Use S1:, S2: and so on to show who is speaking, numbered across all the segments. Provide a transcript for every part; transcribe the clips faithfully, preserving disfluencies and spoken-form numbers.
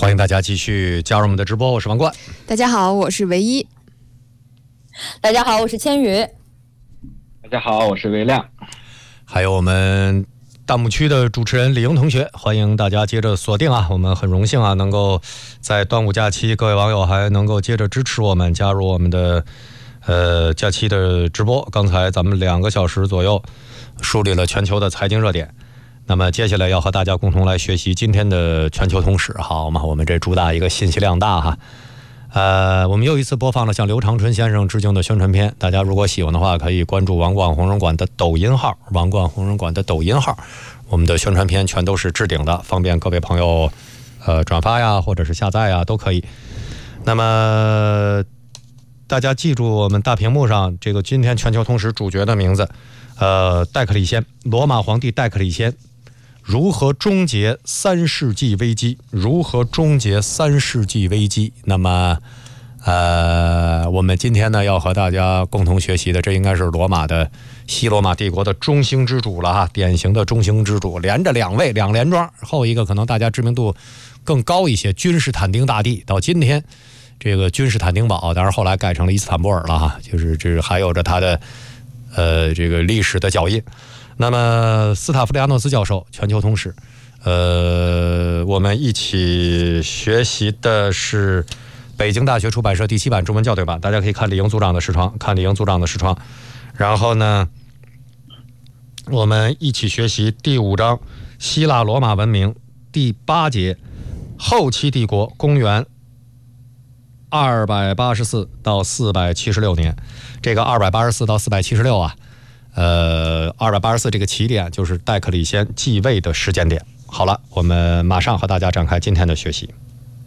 S1: 欢迎大家继续加入我们的直播，我是王冠。
S2: 大家好，我是唯一。
S3: 大家好，我是千羽。
S4: 大家好，我是魏亮。
S1: 还有我们弹幕区的主持人李莹同学，欢迎大家接着锁定啊！我们很荣幸啊，能够在端午假期，各位网友还能够接着支持我们，加入我们的呃假期的直播。刚才咱们两个小时左右梳理了全球的财经热点。那么接下来要和大家共同来学习今天的全球通史，好吗？我们这主打一个信息量大哈。呃，我们又一次播放了向刘长春先生致敬的宣传片，大家如果喜欢的话，可以关注王冠红人馆的抖音号，王冠红人馆的抖音号，我们的宣传片全都是置顶的，方便各位朋友呃转发呀，或者是下载呀，都可以。那么大家记住我们大屏幕上这个今天全球通史主角的名字，呃，戴克里先，罗马皇帝戴克里先。如何终结三世纪危机？如何终结三世纪危机？那么，呃，我们今天呢要和大家共同学习的，这应该是罗马的西罗马帝国的中兴之主了哈，典型的中兴之主，连着两位两连庄，后一个可能大家知名度更高一些，君士坦丁大帝，到今天这个君士坦丁堡，当然后来改成了伊斯坦布尔了哈，就是这还有着他的呃这个历史的脚印。那么斯塔夫利亚诺斯教授全球通史，呃，我们一起学习的是北京大学出版社第七版中文校对版，大家可以看李莹组长的视窗，看李莹组长的视窗。然后呢，我们一起学习第五章希腊罗马文明第八节后期帝国，公元二百八十四到四百七十六年。这个二百八十四到四百七十六啊。呃，二百八十四这个起点就是戴克里先继位的时间点。好了，我们马上和大家展开今天的学习。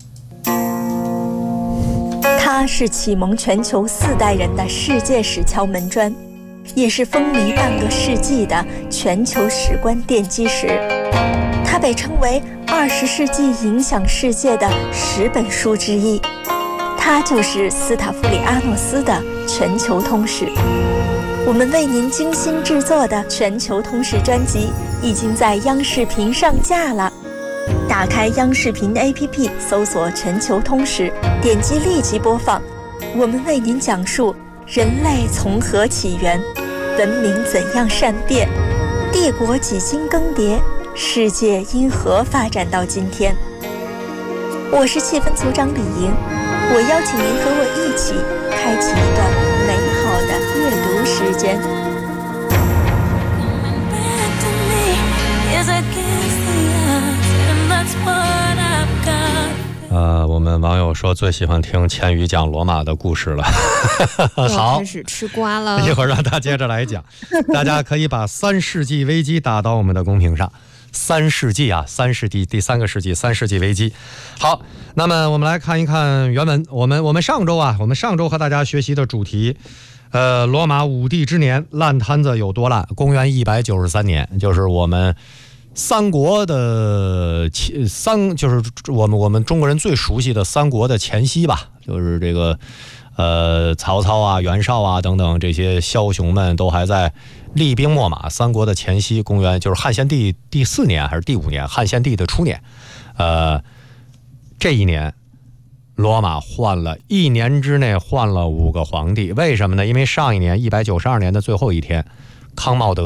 S5: 他是启蒙全球四代人的世界史敲门砖，也是风靡半个世纪的全球史观奠基石。他被称为二十世纪影响世界的十本书之一。他就是斯塔夫里阿诺斯的全球通史。我们为您精心制作的全球通史专辑已经在央视频上架了，打开央视频 A P P 搜索全球通史，点击立即播放。我们为您讲述人类从何起源，文明怎样善变，帝国几经更迭，世界因何发展到今天。我是气氛组长李莹，我邀请您和我一起开启一段美好的阅读时间。
S1: 呃，我们网友说最喜欢听千羽讲罗马的故事了。好，
S2: 开始吃瓜了。
S1: 一会儿让他接着来讲。大家可以把三世纪危机打到我们的公屏上。三世纪啊，三世纪第三个世纪，三世纪危机。好，那么我们来看一看原文。我们我们上周啊，我们上周和大家学习的主题，呃，罗马五帝之年烂摊子有多烂？公元一百九十三年，就是我们三国的三，就是我们我们中国人最熟悉的三国的前夕吧，就是这个呃曹操啊、袁绍啊等等这些枭雄们都还在厉兵秣马。三国的前夕，公元就是汉献帝第四年还是第五年？汉献帝的初年，呃，这一年，罗马换了一年之内换了五个皇帝，为什么呢？因为上一年一百九十二年的最后一天，康茂德